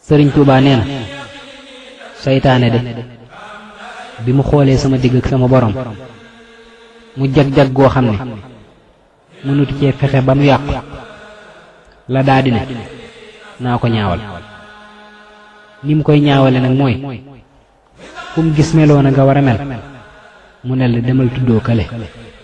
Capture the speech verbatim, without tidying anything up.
Sëriñ Tuubaa nee na seytaane de bi mu xoolee sama digg ak sama borom mu jag-jag goo xam ne mënutu cee fexe ba mu yàqu la daa di ne naa ko ñaawal ni mu koy ñaawale nag mooy fu mu gis meloo na nga war a mel mu ne la demal tuddoo kale